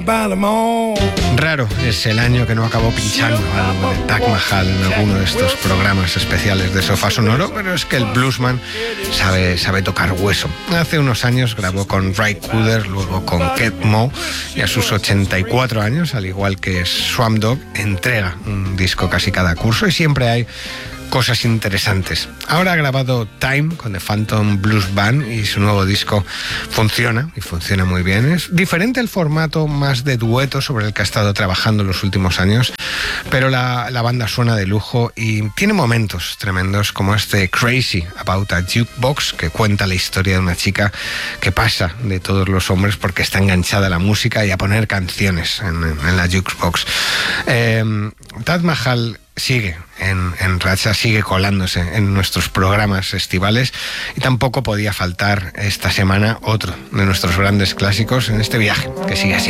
Raro es el año que no acabó pinchando algo de Taj Mahal en alguno de estos programas especiales de Sofá Sonoro, pero es que el bluesman sabe tocar hueso. Hace unos años grabó con Ray Cooder, luego con Ked Mo, y a sus 84 años, al igual que Swamp Dogg, entrega un disco casi cada curso y siempre hay cosas interesantes. Ahora ha grabado Time con The Phantom Blues Band y su nuevo disco funciona muy bien. Es diferente el formato más de dueto sobre el que ha estado trabajando en los últimos años, pero la banda suena de lujo y tiene momentos tremendos como este Crazy About a Jukebox, que cuenta la historia de una chica que pasa de todos los hombres porque está enganchada a la música y a poner canciones en la jukebox. Taj Mahal sigue en racha, sigue colándose en nuestros programas estivales y tampoco podía faltar esta semana otro de nuestros grandes clásicos en este viaje que sigue así.